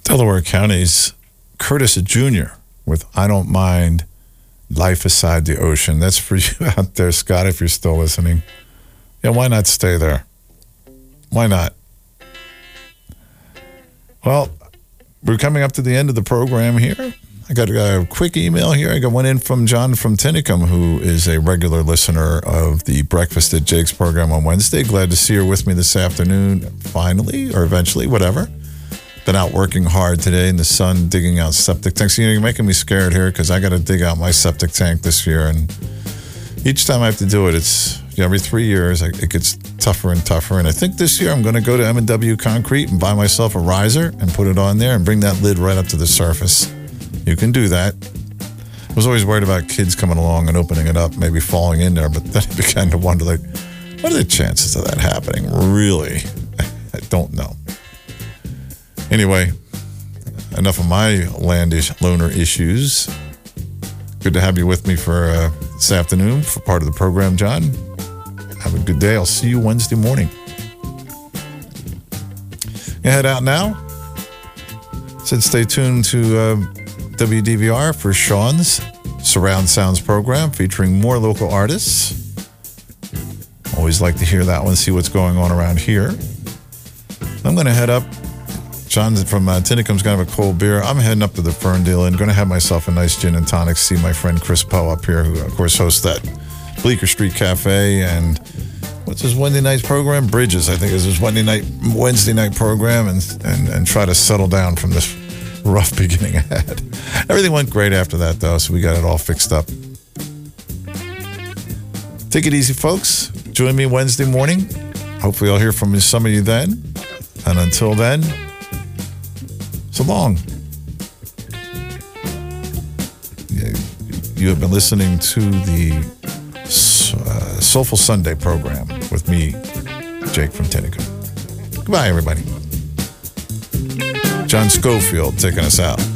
Delaware County's Curtis Jr. with I Don't Mind Life Beside the Ocean. That's for you out there, Scott, if you're still listening. Yeah, why not stay there? Why not? Well, we're coming up to the end of the program here. I got a quick email here. I got one in from John from Tinicum, who is a regular listener of the Breakfast at Jake's program on Wednesday. Glad to see her with me this afternoon, finally, or eventually, whatever. Been out working hard today in the sun, digging out septic tanks. You're making me scared here because I got to dig out my septic tank this year. And each time I have to do it, it's every 3 years, it gets tougher and tougher. And I think this year I'm going to go to M&W Concrete and buy myself a riser and put it on there and bring that lid right up to the surface. You can do that. I was always worried about kids coming along and opening it up, maybe falling in there, but then I began to wonder, like, what are the chances of that happening? Really? I don't know. Anyway, enough of my landish loner issues. Good to have you with me for this afternoon for part of the program, John. Have a good day. I'll see you Wednesday morning. You head out now. Said stay tuned to WDVR for Sean's Surround Sounds program featuring more local artists. Always like to hear that one, see what's going on around here. I'm going to head up. John from Tinicum's going to have a cold beer. I'm heading up to the Ferndale and going to have myself a nice gin and tonic. See my friend Chris Poe up here, who, of course, hosts that Bleecker Street Cafe. And what's his Wednesday night program? Bridges, I think, is his Wednesday night program, and try to settle down from this rough beginning I had. Everything went great after that, though, so we got it all fixed up. Take it easy, folks. Join me Wednesday morning. Hopefully I'll hear from some of you then. And until then, so long. You have been listening to the Soulful Sunday program with me, Jake from Tinicum. Goodbye, everybody. John Schofield taking us out.